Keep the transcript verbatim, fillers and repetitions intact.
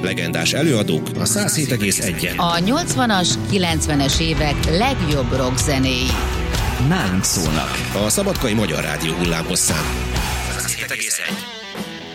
Legendás előadók a száz hét egész egy. A nyolcvanas, kilencvenes évek legjobb rock zenéi. Nálunk szólnak. A Szabadkai Magyar Rádió hullámhosszán. száz hét egész egy.